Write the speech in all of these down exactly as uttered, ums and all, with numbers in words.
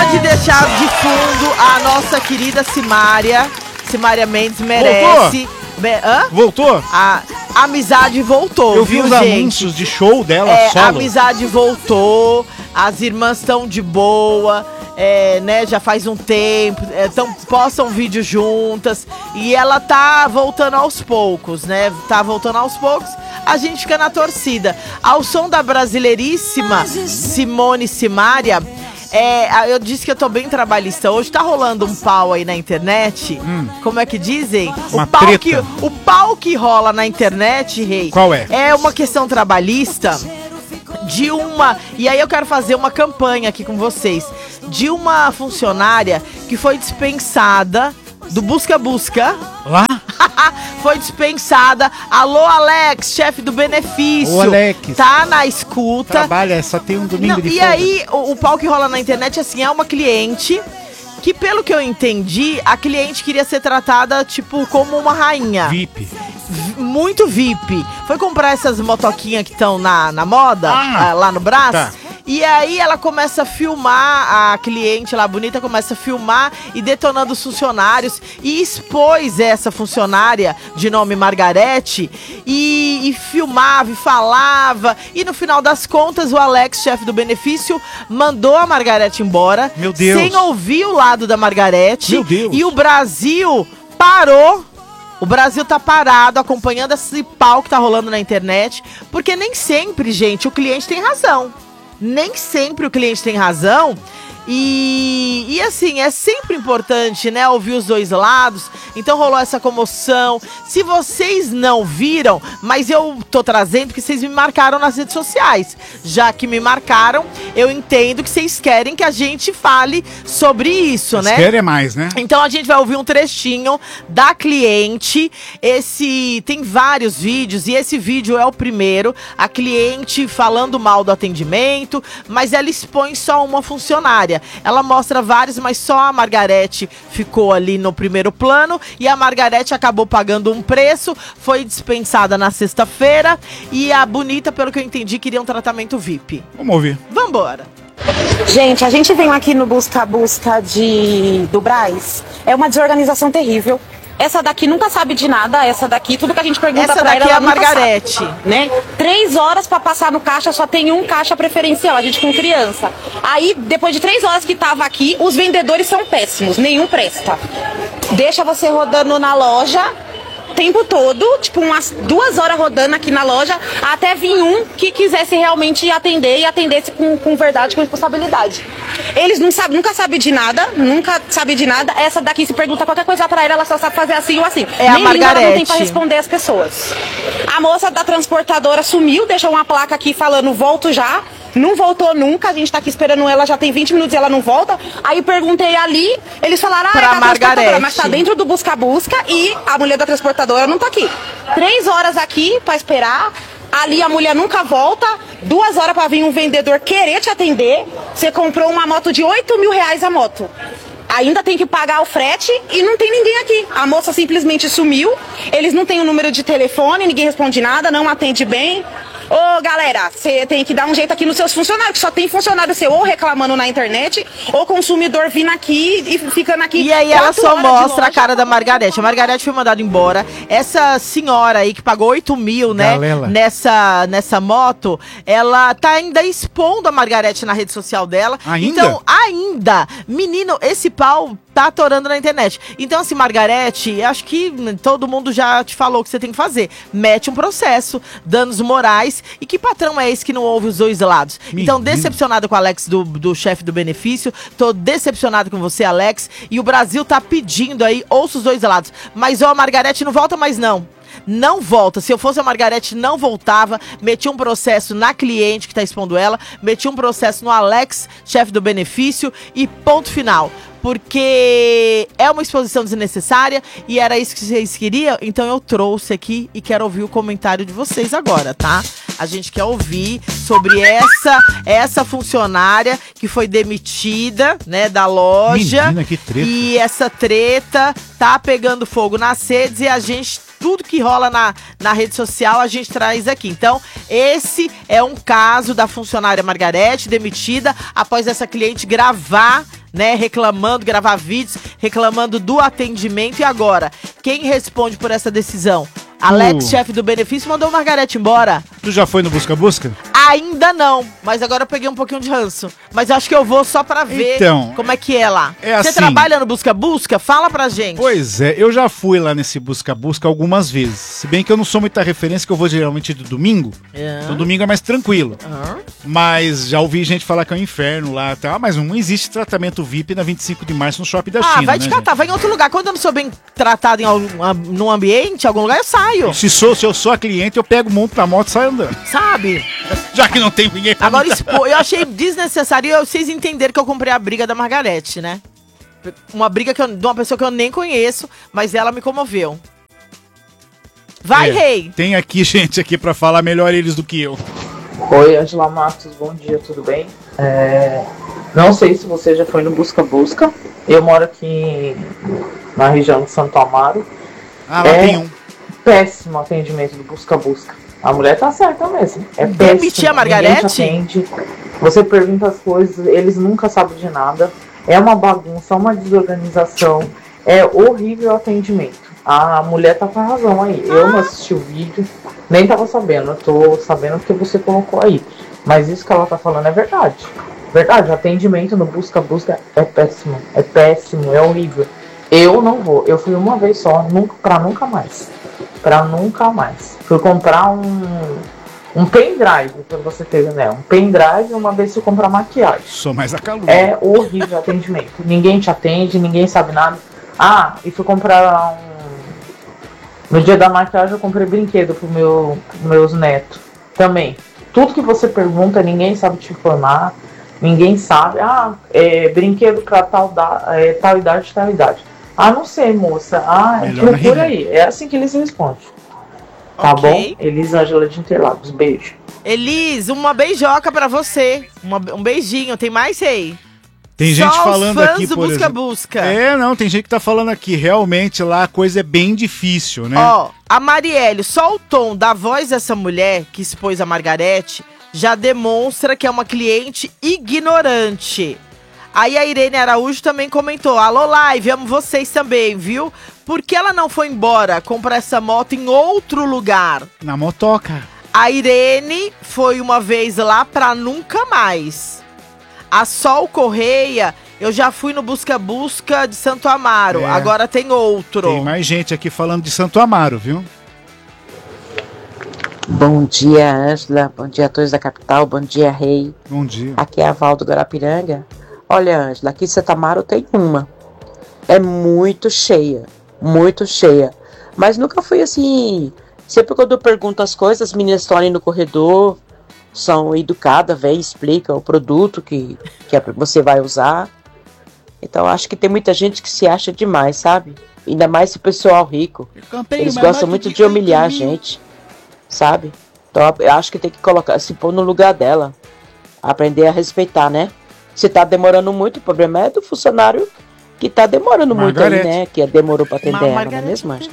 pode deixar de fundo a nossa querida Simária. Simária Mendes merece. Be Hã? Voltou? A amizade voltou, Eu vi viu, os gente? anúncios de show dela É, solo. a amizade voltou, as irmãs estão de boa, é, né, já faz um tempo, é, tão, postam vídeo juntas, e ela tá voltando aos poucos, né, tá voltando aos poucos, a gente fica na torcida. Ao som da brasileiríssima Simone Simaria, é, eu disse que eu tô bem trabalhista hoje, tá rolando um pau aí na internet, hum. como é que dizem? Uma o, pau treta. que, o pau que rola na internet, Rei, qual é? É uma questão trabalhista de uma, e aí eu quero fazer uma campanha aqui com vocês, de uma funcionária que foi dispensada do Busca Busca. Lá? Foi dispensada. Alô, Alex, chefe do benefício. Ô, Alex. Tá na escuta. Trabalha, só tem um domingo Não, de E folga. aí, o, o pau que rola na internet, assim, é uma cliente que, pelo que eu entendi, a cliente queria ser tratada, tipo, como uma rainha. V I P. V muito V I P. Foi comprar essas motoquinhas que estão na, na moda, Ah, ah, lá no braço. tá. E aí ela começa a filmar, a cliente lá bonita começa a filmar e detonando os funcionários. E expôs essa funcionária de nome Margarete e, e filmava e falava. E no final das contas o Alex, chefe do benefício, mandou a Margarete embora. Meu Deus. Sem ouvir o lado da Margarete. Meu Deus. E o Brasil parou. O Brasil tá parado, acompanhando esse pau que tá rolando na internet. Porque nem sempre, gente, o cliente tem razão. Nem sempre o cliente tem razão. E, e assim, é sempre importante, né, ouvir os dois lados. Então rolou essa comoção. Se vocês não viram, mas eu tô trazendo porque vocês me marcaram nas redes sociais. Já que me marcaram, eu entendo que vocês querem que a gente fale sobre isso, Vocês né? querem mais, né? Então a gente vai ouvir um trechinho da cliente. Esse tem vários vídeos e esse vídeo é o primeiro. A cliente falando mal do atendimento, mas ela expõe só uma funcionária. Ela mostra vários, mas só a Margarete ficou ali no primeiro plano. E a Margarete acabou pagando um preço, foi dispensada na sexta-feira. E a bonita, pelo que eu entendi, queria um tratamento V I P. Vamos ouvir. Vambora. Gente, a gente veio aqui no Busca Busca de do Brás. É uma desorganização terrível. Essa daqui nunca sabe de nada, essa daqui, tudo que a gente pergunta Essa pra ela, daqui é ela a nunca Margarete. sabe, né? Três horas pra passar no caixa, só tem um caixa preferencial, a gente com criança. Aí, depois de três horas que tava aqui, os vendedores são péssimos, nenhum presta. Deixa você rodando na loja o tempo todo, tipo umas duas horas rodando aqui na loja, até vir um que quisesse realmente atender e atendesse com, com verdade, com responsabilidade. Eles não sabem, nunca sabem de nada, nunca sabem de nada. Essa daqui, se pergunta qualquer coisa pra ela, ela só sabe fazer assim ou assim. É a Nem língua ela não tem Margarete. pra responder as pessoas. A moça da transportadora sumiu, deixou uma placa aqui falando volto já. Não voltou nunca, a gente tá aqui esperando ela, já tem vinte minutos e ela não volta. Aí perguntei ali, eles falaram, ah, Pra é da transportadora, Margarete. mas tá dentro do busca-busca e a mulher da transportadora não tá aqui. Três horas aqui pra esperar, ali a mulher nunca volta, duas horas pra vir um vendedor querer te atender. Você comprou uma moto de oito mil reais a moto. Ainda tem que pagar o frete e não tem ninguém aqui. A moça simplesmente sumiu, eles não têm o número de telefone, ninguém responde nada, não atende bem. Ô, galera, você tem que dar um jeito aqui nos seus funcionários, que só tem funcionário seu ou reclamando na internet, ou consumidor vindo aqui e ficando aqui. E aí ela quatro só horas de mostra a loja. cara da Margarete. A Margarete foi mandada embora. Essa senhora aí que pagou oito mil, né, Galela. nessa, nessa moto, ela tá ainda expondo a Margarete na rede social dela. Ainda? Então, ainda. Menino, esse pau tá atorando na internet. Então, assim, Margarete, acho que todo mundo já te falou o que você tem que fazer. Mete um processo, danos morais. E que patrão é esse que não ouve os dois lados? Menino. Então, decepcionado com o Alex do, do chefe do benefício. Tô decepcionado com você, Alex. E o Brasil tá pedindo aí, ouça os dois lados. Mas, ó, a Margarete não volta mais, não. Não volta. Se eu fosse a Margarete, não voltava. Meti um processo na cliente que tá expondo ela. Meti um processo no Alex, chefe do benefício. E ponto final. Porque é uma exposição desnecessária e era isso que vocês queriam. Então eu trouxe aqui e quero ouvir o comentário de vocês agora, tá? A gente quer ouvir sobre essa, essa funcionária que foi demitida, né, da loja. Menina, que treta. E essa treta tá pegando fogo nas redes e a gente... Tudo que rola na, na rede social a gente traz aqui. Então, esse é um caso da funcionária Margarete, demitida após essa cliente gravar, né, reclamando, gravar vídeos, reclamando do atendimento. E agora, quem responde por essa decisão? Alex, uh. chefe do benefício, mandou o Margarete embora. Tu já foi no Busca Busca? Ainda não, mas agora eu peguei um pouquinho de ranço. Mas acho que eu vou só pra ver então, como é que é lá. É Você assim, trabalha no Busca Busca? Fala pra gente. Pois é, eu já fui lá nesse Busca Busca algumas vezes. Se bem que eu não sou muita referência, que eu vou geralmente do domingo. É. Então domingo é mais tranquilo. Uhum. Mas já ouvi gente falar que é um inferno lá. Tá? Ah, mas não existe tratamento V I P na vinte e cinco de março no Shopping da ah, China. Ah, vai te né, catar, gente? vai em outro lugar. Quando eu não sou bem tratado em algum, num ambiente, em algum lugar, eu saio. Se, sou, se eu sou a cliente, eu pego, monto na moto e saio andando. Sabe? Já que não tem ninguém pra Agora, expor, eu achei desnecessário eu, vocês entenderem que eu comprei a briga da Margarete, né? Uma briga que eu, de uma pessoa que eu nem conheço, mas ela me comoveu. Vai, é, rei! Tem aqui gente aqui pra falar melhor eles do que eu. Oi, Angela Matos, bom dia, tudo bem? É, não sei se você já foi no Busca Busca. Eu moro aqui na região de Santo Amaro. Ah, lá é tem um. Péssimo atendimento do Busca Busca. A mulher tá certa mesmo. É Demitir péssimo. a Margarete? Ninguém te atende. Você pergunta as coisas, eles nunca sabem de nada. É uma bagunça, uma desorganização. É horrível o atendimento. A mulher tá com a razão aí. Eu não assisti o vídeo, nem tava sabendo. Eu tô sabendo porque você colocou aí. Mas isso que ela tá falando é verdade. Verdade, o atendimento no Busca Busca é péssimo. É péssimo, é horrível. Eu não vou. Eu fui uma vez só, nunca, pra nunca mais. Pra nunca mais. Fui comprar um, um pendrive, pra você ter ideia. Um pendrive, uma vez fui comprar maquiagem. Sou mais a calúnia. É horrível o atendimento. Ninguém te atende, ninguém sabe nada. Ah, e fui comprar um... No dia da maquiagem eu comprei brinquedo pro meu, pros meus netos. Também. Tudo que você pergunta, ninguém sabe te informar. Ninguém sabe. Ah, é, brinquedo pra tal, da, é, tal idade, tal idade. Ah, não sei, moça. Ah, Melhor procura aí. É assim que eles respondem. Tá Ok. bom? Elisângela de Interlagos. Beijo. Elis, uma beijoca pra você. Uma, um beijinho. Tem mais, rei? Tem gente Só falando os fãs aqui, do por Busca exemplo. Busca. É, não, tem gente que tá falando aqui. Realmente lá a coisa é bem difícil, né? Ó, a Marielle, só o tom da voz dessa mulher que expôs a Margarete já demonstra que é uma cliente ignorante. Aí a Irene Araújo também comentou: alô, live, amo vocês também, viu? Por que ela não foi embora comprar essa moto em outro lugar? Na motoca. A Irene foi uma vez lá pra nunca mais. A Sol Correia, eu já fui no Busca Busca de Santo Amaro, É. agora tem outro. Tem mais gente aqui falando de Santo Amaro, viu? Bom dia, Ângela. Bom dia a todos da capital. Bom dia, Rei. Bom dia. Aqui é a Val do Guarapiranga. Olha, Ângela, aqui em Santo Amaro tem uma. É muito cheia. Muito cheia. Mas nunca fui assim... Sempre quando eu pergunto as coisas, as meninas estão ali no corredor, são educadas, vem, explica o produto que, que você vai usar. Então acho que tem muita gente que se acha demais, sabe? Ainda mais esse pessoal rico. Eles gostam muito de humilhar a gente, sabe? Então eu acho que tem que colocar, se pôr no lugar dela. Aprender a respeitar, né? Se tá demorando muito, o problema é do funcionário que tá demorando Margarete. muito aí, né? Que demorou pra atender Mas ela, não é Margarete mesmo, Ângela?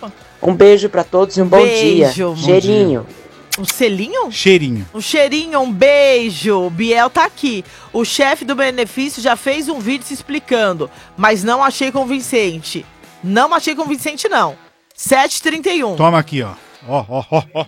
Um beijo pra todos e um bom Beijo. dia. Bom Cheirinho. Um selinho? Cheirinho. Um cheirinho, um beijo. O Biel tá aqui. O chefe do benefício já fez um vídeo se explicando, mas não achei convincente. Não achei convincente, não. sete e trinta e um. Toma aqui, ó. Ó, ó, ó, ó.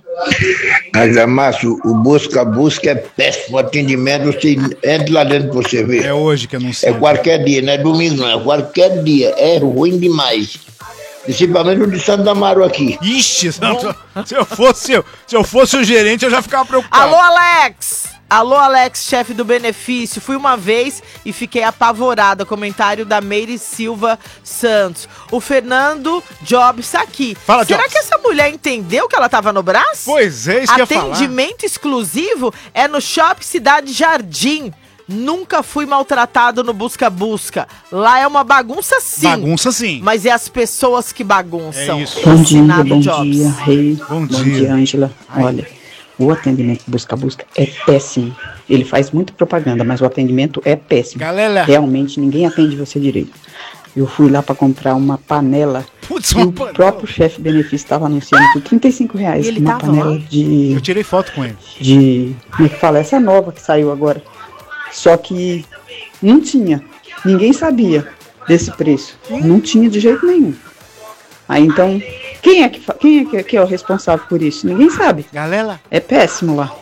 Mas, Márcio, o busca-busca é péssimo atendimento. Você entra lá dentro pra você ver. É hoje que eu não sei. É qualquer dia, não é domingo, não. É qualquer dia. É ruim demais. Principalmente o de Santo Amaro aqui. Ixi, se eu fosse eu, se eu fosse o gerente, eu já ficava preocupado. Alô, Alex! Alô, Alex, chefe do benefício. Fui uma vez e fiquei apavorada. Comentário da Meire Silva Santos. O Fernando Jobs tá aqui. Fala, Será Jobs. que essa mulher entendeu que ela tava no braço? Pois é, isso que eu ia falar. Atendimento exclusivo é no Shopping Cidade Jardim. Nunca fui maltratado no Busca Busca. Lá é uma bagunça, sim. Bagunça sim. Mas é as pessoas que bagunçam. É isso. Bom dia, Assinado bom Jobs. dia, Rei. Bom Bom dia. dia, Ângela. Olha, o atendimento busca-busca é péssimo. Ele faz muita propaganda, mas o atendimento é péssimo. Galera. Realmente ninguém atende você direito. Eu fui lá para comprar uma panela Putz, e uma o panela. próprio chefe benefício estava anunciando por trinta e cinco reais E ele uma tava panela lá? de, Eu tirei foto com ele. de... Como é que fala? Essa nova que saiu agora. Só que não tinha. Ninguém sabia desse preço. Não tinha de jeito nenhum. Aí então, quem é que, quem é, que, que é o responsável por isso? Ninguém sabe. Galera. É péssimo lá.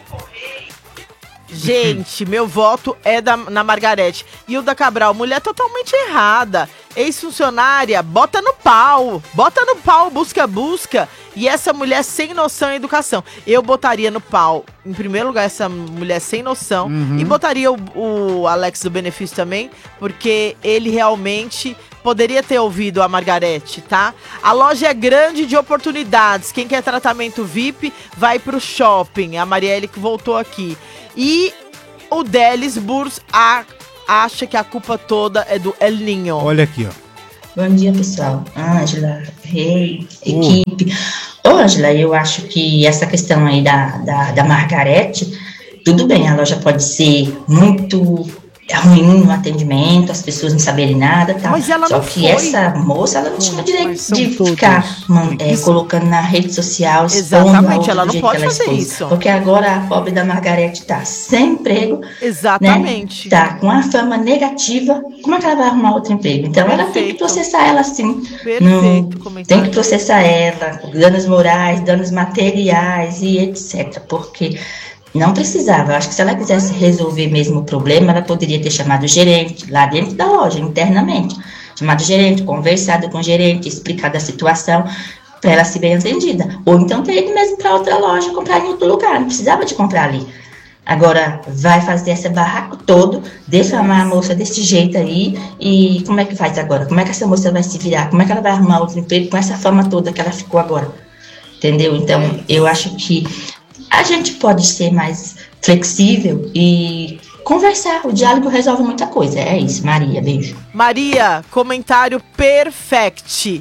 Gente, meu voto é da, na Margarete. Hilda Cabral, mulher totalmente errada. Ex-funcionária, bota no pau. Bota no pau, busca, busca. E essa mulher sem noção em educação. Eu botaria no pau, em primeiro lugar, essa mulher sem noção. Uhum. E botaria o, o Alex do Benefício também, porque ele realmente poderia ter ouvido a Margarete, tá? A loja é grande de oportunidades. Quem quer tratamento V I P, vai pro shopping. A Marielle que voltou aqui. E o Delis Burs a, acha que a culpa toda é do El Ninho. Olha aqui, ó. Bom dia, pessoal. Ângela, Rei, equipe. Ô, Ângela, eu acho que essa questão aí da, da, da Margarete, tudo bem, a loja pode ser muito ruim no atendimento, as pessoas não saberem nada e tal. Mas ela Só não que foi. essa moça, ela não tinha o direito de todos. ficar man, é, colocando na rede social. Exatamente, ela não pode fazer expôs. isso. Porque agora a pobre da Margarete tá sem emprego. Exatamente. Né? Tá com a fama negativa. Como é que ela vai arrumar outro emprego? Então Perfeito. ela tem que processar ela sim. Perfeito, no, comentário. tem que processar ela, danos morais, danos materiais e etcétera. Porque não precisava. Eu acho que se ela quisesse resolver mesmo o problema, ela poderia ter chamado o gerente lá dentro da loja, internamente. Chamado o gerente, conversado com o gerente, explicado a situação para ela ser bem atendida. Ou então ter ido mesmo para outra loja, comprar em outro lugar. Não precisava de comprar ali. Agora, vai fazer esse barraco todo, defamar a moça desse jeito aí, e como é que faz agora? Como é que essa moça vai se virar? Como é que ela vai arrumar outro emprego com essa fama toda que ela ficou agora? Entendeu? Então, eu acho que a gente pode ser mais flexível e conversar. O diálogo resolve muita coisa. É isso, Maria. Beijo. Maria, comentário perfect.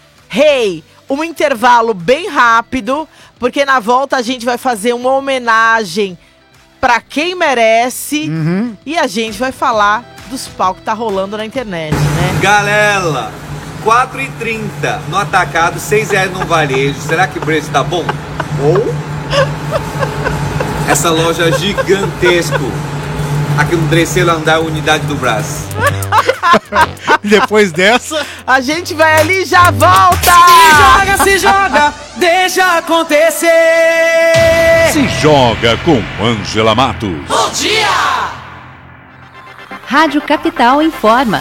Hey, um intervalo bem rápido, porque na volta a gente vai fazer uma homenagem pra quem merece. Uhum. E a gente vai falar dos pau que tá rolando na internet, né? Galera, quatro e trinta no atacado, seis reais no varejo. Será que o preço tá bom? Ou essa loja gigantesco aqui no terceiro andar, unidade do Brás. Depois dessa, a gente vai ali e já volta! Se joga, se joga, deixa acontecer! Se joga com Ângela Matos. Bom dia! Rádio Capital informa.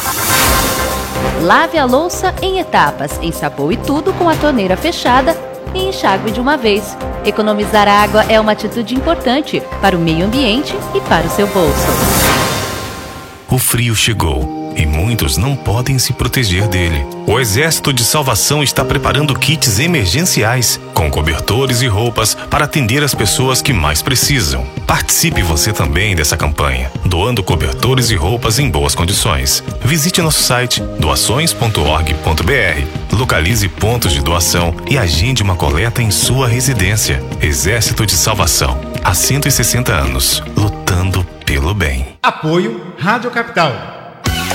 Lave a louça em etapas, ensaboe tudo com a torneira fechada e enxague de uma vez. Economizar água é uma atitude importante para o meio ambiente e para o seu bolso. O frio chegou e muitos não podem se proteger dele. O Exército de Salvação está preparando kits emergenciais com cobertores e roupas para atender as pessoas que mais precisam. Participe você também dessa campanha, doando cobertores e roupas em boas condições. Visite nosso site doações ponto org ponto br, localize pontos de doação e agende uma coleta em sua residência. Exército de Salvação, há cento e sessenta anos, lutando pelo bem. Apoio Rádio Capital.